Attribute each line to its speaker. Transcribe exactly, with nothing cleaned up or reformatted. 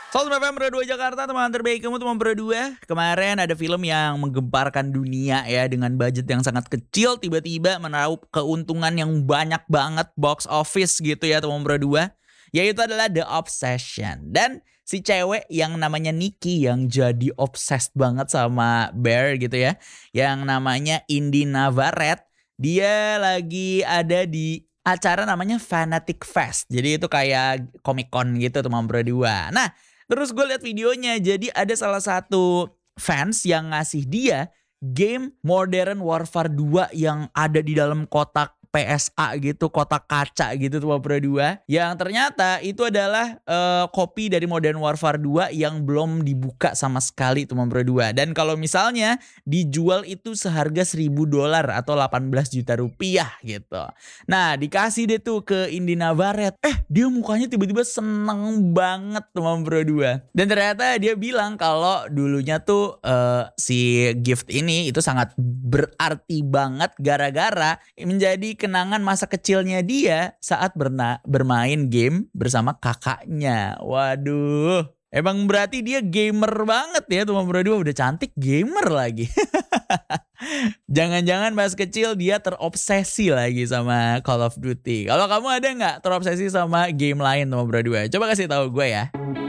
Speaker 1: Selamat F M Pro dua Jakarta, teman terbaik kamu teman Pro dua. Kemarin ada film yang menggemparkan dunia ya dengan budget yang sangat kecil tiba-tiba meraup keuntungan yang banyak banget box office gitu ya teman Pro dua. Yaitu adalah The Obsession. Dan si cewek yang namanya Nikki yang jadi obsessed banget sama Bear gitu ya. Yang namanya Indy Navarrete. Dia lagi ada di acara namanya Fanatic Fest. Jadi itu kayak Comic Con gitu teman Pro dua. Nah, terus gue lihat videonya, jadi ada salah satu fans yang ngasih dia game Modern Warfare dua yang ada di dalam kotak P S A gitu, kotak kaca gitu tuh Pro dua. Yang ternyata itu adalah uh, kopi dari Modern Warfare dua yang belum dibuka sama sekali tuh Pro dua. Dan kalau misalnya dijual itu seharga seribu dolar atau delapan belas juta rupiah gitu. Nah dikasih deh tuh ke Indy Navarrete. Eh dia mukanya tiba-tiba seneng banget teman Pro dua. Dan ternyata dia bilang kalau dulunya tuh uh, si gift ini itu sangat berarti banget gara-gara menjadi kenangan masa kecilnya dia saat berna- bermain game bersama kakaknya. Waduh. Emang berarti dia gamer banget ya teman Pro dua. Udah cantik gamer lagi. Jangan-jangan pas kecil dia terobsesi lagi sama Call of Duty. Kalau kamu ada nggak terobsesi sama game lain teman Pro dua? Coba kasih tahu gue ya.